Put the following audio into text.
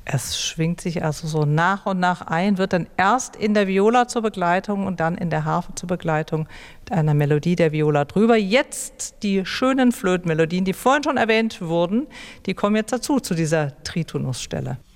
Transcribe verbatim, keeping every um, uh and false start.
Es schwingt sich also so nach und nach ein, wird dann erst in der Viola zur Begleitung und dann in der Harfe zur Begleitung mit einer Melodie der Viola drüber. Jetzt die schönen Flötenmelodien, die vorhin schon erwähnt wurden, die kommen jetzt dazu, zu dieser Tritonusstelle.